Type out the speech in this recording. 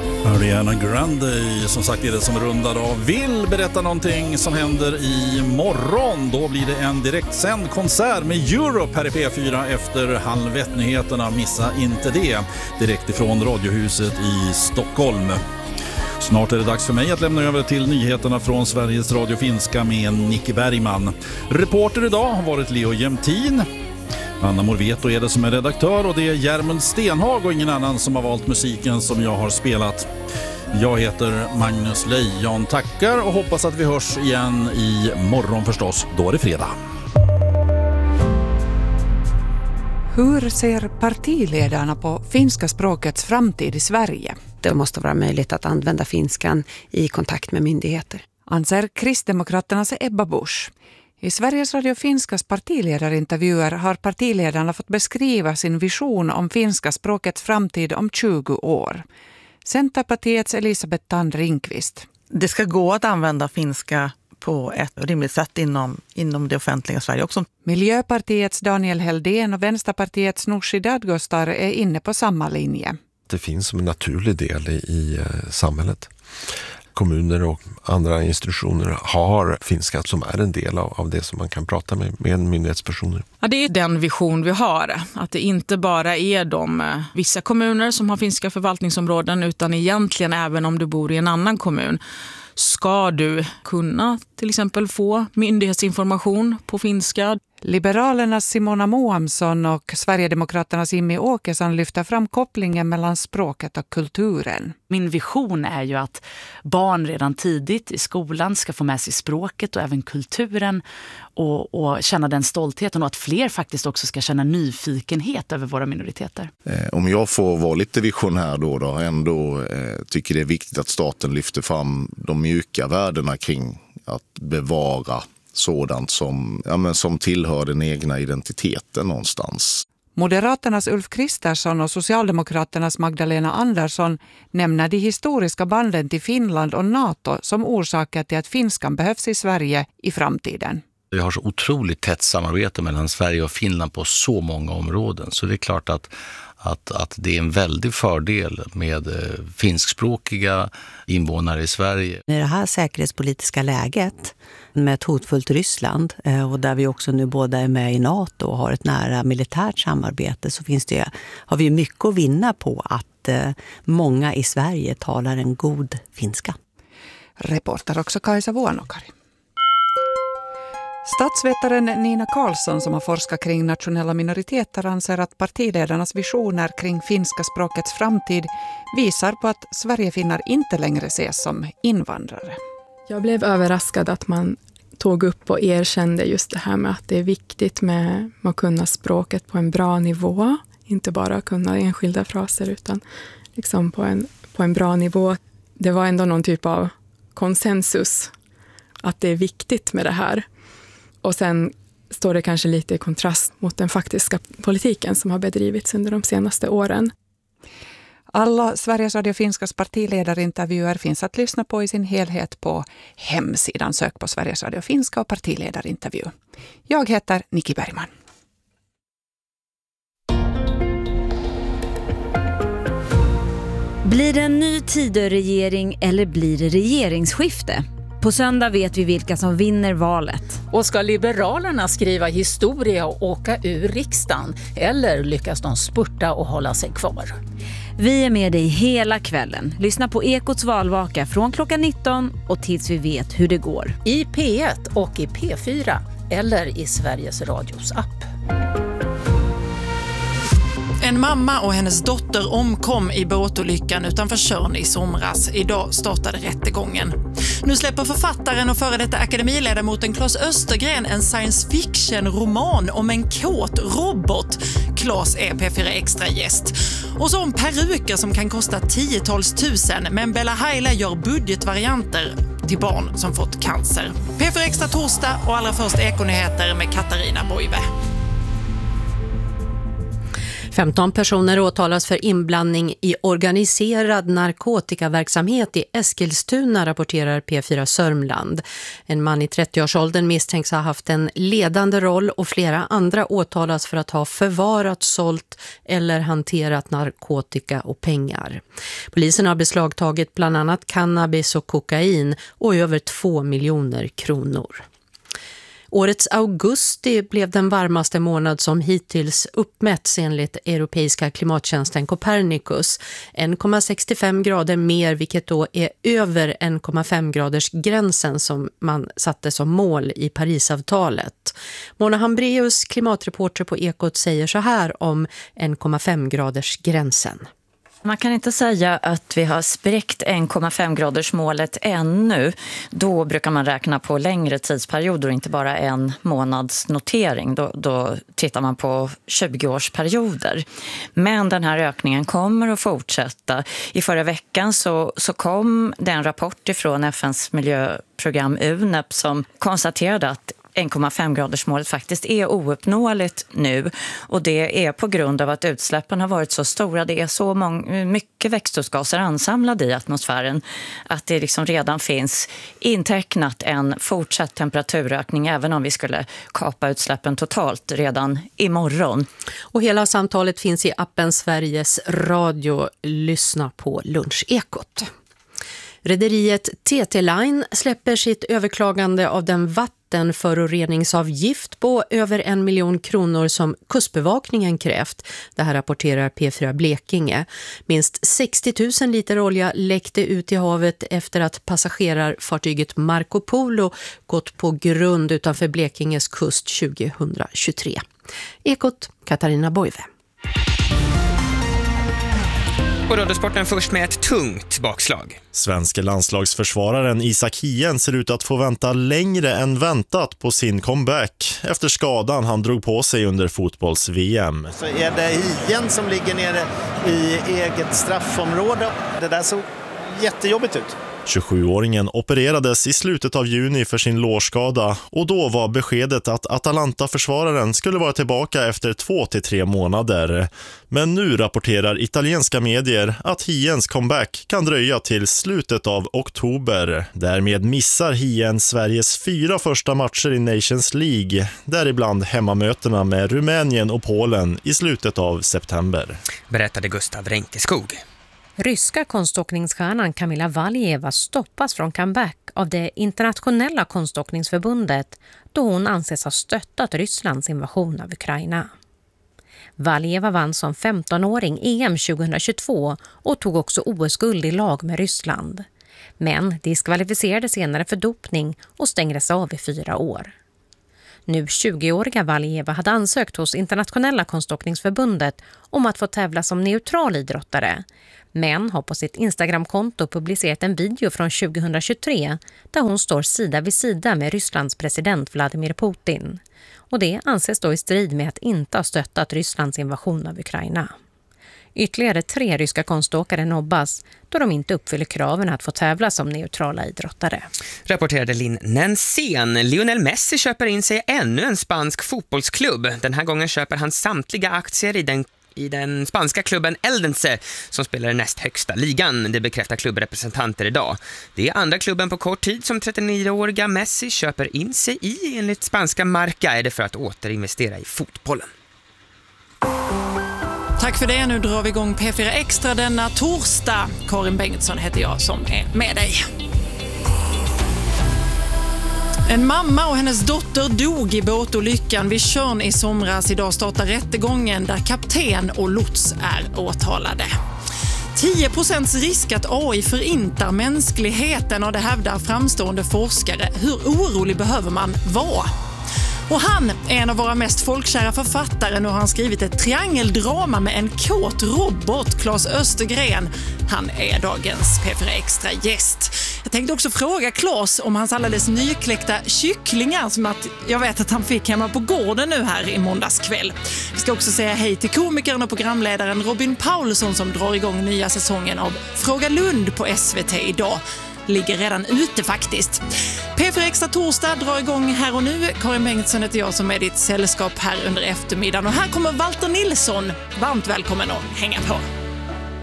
Ariana Grande, som sagt, är det som rundar av. Vill berätta någonting som händer i morgon. Då blir det en direktsänd konsert med Europe här i P4 efter 12:30-nyheterna. Missa inte det. Direkt ifrån Radiohuset i Stockholm. Snart är det dags för mig att lämna över till nyheterna från Sveriges Radio Finska med Nicky Bergman. Reporter idag har varit Leo Jämtin. Anna Morveto är det som är redaktör och det är Järmund Stenhag och ingen annan som har valt musiken som jag har spelat. Jag heter Magnus Lejon, tackar och hoppas att vi hörs igen i morgon förstås. Då är det fredag. Hur ser partiledarna på finska språkets framtid i Sverige? Det måste vara möjligt att använda finskan i kontakt med myndigheter, anser Kristdemokraternas Ebba Busch. I Sveriges Radio Finskas partiledarintervjuer har partiledarna fått beskriva sin vision om finska språkets framtid om 20 år. Centerpartiets Elisabeth Tand Ringqvist. Det ska gå att använda finska på ett rimligt sätt inom det offentliga Sverige också. Miljöpartiets Daniel Heldén och Vänsterpartiets Nooshi Dadgostar är inne på samma linje. Det finns som en naturlig del i samhället. Kommuner och andra institutioner har finska som är en del av det som man kan prata med myndighetspersoner. Ja, det är den vision vi har. Att det inte bara är vissa kommuner som har finska förvaltningsområden utan egentligen även om du bor i en annan kommun. Ska du kunna till exempel få myndighetsinformation på finska? Liberalernas Simona Moamsson och Sverigedemokraternas Jimmy Åkesson lyfter fram kopplingen mellan språket och kulturen. Min vision är ju att barn redan tidigt i skolan ska få med sig språket och även kulturen och känna den stoltheten och att fler faktiskt också ska känna nyfikenhet över våra minoriteter. Om jag får vara lite visionär då ändå tycker det är viktigt att staten lyfter fram de mjuka värdena kring att bevara sådant som tillhör den egna identiteten någonstans. Moderaternas Ulf Kristersson och Socialdemokraternas Magdalena Andersson nämner de historiska banden till Finland och NATO som orsaker till att finskan behövs i Sverige i framtiden. Vi har så otroligt tätt samarbete mellan Sverige och Finland på så många områden. Så det är klart att det är en väldig fördel med finskspråkiga invånare i Sverige. I det här säkerhetspolitiska läget med ett hotfullt Ryssland och där vi också nu båda är med i NATO och har ett nära militärt samarbete så har vi mycket att vinna på att många i Sverige talar en god finska. Reportar också Kaisa Vuonokari. Statsvetaren Nina Karlsson som har forskat kring nationella minoriteter anser att partiledarnas visioner kring finska språkets framtid visar på att Sverigefinnar inte längre ses som invandrare. Jag blev överraskad att man tog upp och erkände just det här med att det är viktigt med att kunna språket på en bra nivå. Inte bara kunna enskilda fraser utan liksom på en bra nivå. Det var ändå någon typ av konsensus att det är viktigt med det här. Och sen står det kanske lite i kontrast mot den faktiska politiken som har bedrivits under de senaste åren. Alla Sveriges Radio Finskas partiledarintervjuer finns att lyssna på i sin helhet på hemsidan. Sök på Sveriges Radio Finska och partiledarintervju. Jag heter Nicky Bergman. Blir det en ny Tidöregering eller blir det regeringsskifte? På söndag vet vi vilka som vinner valet. Och ska Liberalerna skriva historia och åka ur riksdagen? Eller lyckas de spurta och hålla sig kvar? Vi är med dig hela kvällen. Lyssna på Ekots valvaka från klockan 19 och tills vi vet hur det går. I P1 och i P4 eller i Sveriges Radios app. En mamma och hennes dotter omkom i båtolyckan utanför Tjörn i somras. Idag startade rättegången. Nu släpper författaren och före detta akademiledamoten Claes Östergren en science fiction-roman om en kåt robot. Claes är P4 Extra gäst. Och så om peruker som kan kosta 10-tals tusen, men Bella Haile gör budgetvarianter till barn som fått cancer. P4 Extra torsdag och allra först Ekonyheter med Katarina Boive. 15 personer åtalas för inblandning i organiserad narkotikaverksamhet i Eskilstuna, rapporterar P4 Sörmland. En man i 30-årsåldern misstänks ha haft en ledande roll och flera andra åtalas för att ha förvarat, sålt eller hanterat narkotika och pengar. Polisen har beslagtagit bland annat cannabis och kokain och över 2 miljoner kronor. Årets augusti blev den varmaste månad som hittills uppmätts enligt europeiska klimattjänsten Copernicus. 1,65 grader mer, vilket då är över 1,5 graders gränsen som man satte som mål i Parisavtalet. Mona Hambreus, klimatreporter på Ekot, säger så här om 1,5 graders gränsen. Man kan inte säga att vi har spräckt 1,5-gradersmålet ännu. Då brukar man räkna på längre tidsperioder och inte bara en månads notering. Då tittar man på 20-årsperioder. Men den här ökningen kommer att fortsätta. I förra veckan så kom det en rapport ifrån FNs miljöprogram UNEP som konstaterade att 1,5-gradersmålet faktiskt är ouppnåeligt nu, och det är på grund av att utsläppen har varit så stora. Det är så mycket växthusgaser ansamlade i atmosfären att det liksom redan finns intecknat en fortsatt temperaturökning även om vi skulle kapa utsläppen totalt redan imorgon. Och hela samtalet finns i appen Sveriges Radio. Lyssna på Lunchekot. Rederiet TT Line släpper sitt överklagande av den vattenföroreningsavgift på över 1 miljon kronor som kustbevakningen krävt. Det här rapporterar P4 Blekinge. Minst 60 000 liter olja läckte ut i havet efter att passagerarfartyget Marco Polo gått på grund utanför Blekinges kust 2023. Ekot, Katarina Boive. Och Radiosporten först med ett tungt bakslag. Svenska landslagsförsvararen Isak Hien ser ut att få vänta längre än väntat på sin comeback efter skadan han drog på sig under fotbolls-VM. Så är det Hien som ligger nere i eget straffområde. Det där såg jättejobbigt ut. 27-åringen opererades i slutet av juni för sin lårskada och då var beskedet att Atalanta-försvararen skulle vara tillbaka efter 2 till 3 månader. Men nu rapporterar italienska medier att Hiens comeback kan dröja till slutet av oktober. Därmed missar Hien Sveriges 4 första matcher i Nations League, däribland hemmamötena med Rumänien och Polen i slutet av september. Berättade Gustav Renkeskog. Ryska konståkningsstjärnan Kamila Valieva stoppas från comeback av det internationella konståkningsförbundet då hon anses ha stöttat Rysslands invasion av Ukraina. Valieva vann som 15-åring EM 2022 och tog också OS-guld i lag med Ryssland. Men diskvalificerades senare för dopning och stängdes av i 4 år. Nu 20-åriga Valieva hade ansökt hos internationella konståkningsförbundet om att få tävla som neutral idrottare, men har på sitt Instagramkonto publicerat en video från 2023 där hon står sida vid sida med Rysslands president Vladimir Putin. Och det anses då i strid med att inte ha stöttat Rysslands invasion av Ukraina. Ytterligare 3 ryska konståkare nobbas då de inte uppfyller kraven att få tävla som neutrala idrottare. Rapporterade Linn Nensén. Lionel Messi köper in sig ännu en spansk fotbollsklubb. Den här gången köper han samtliga aktier i den spanska klubben Eldense som spelar i näst högsta ligan. Det bekräftar klubbrepresentanter idag. Det är andra klubben på kort tid som 39-åriga Messi köper in sig i. Enligt spanska Marca är det för att återinvestera i fotbollen. Tack för det. Nu drar vi igång P4 Extra denna torsdag. Karin Bengtsson heter jag som är med dig. En mamma och hennes dotter dog i båtolyckan vid Tjörn i somras. Idag startar rättegången där kapten och lots är åtalade. 10% risk att AI förintar mänskligheten, och det hävdar framstående forskare. Hur orolig behöver man vara? Och han är en av våra mest folkkära författare. Nu har han skrivit ett triangeldrama med en kåt robot, Claes Östergren. Han är dagens P4 Extra gäst. Jag tänkte också fråga Claes om hans alldeles nykläckta kycklingar som att jag vet att han fick hemma på gården nu här i måndagskväll. Vi ska också säga hej till komikern och programledaren Robin Paulsson som drar igång nya säsongen av Fråga Lund på SVT idag. ligger redan ute faktiskt. P4 Extra torsdag drar igång här och nu. Karin Bengtsson heter jag som är ditt sällskap här under eftermiddagen. Och här kommer Walter Nilsson. Varmt välkommen att hänga på.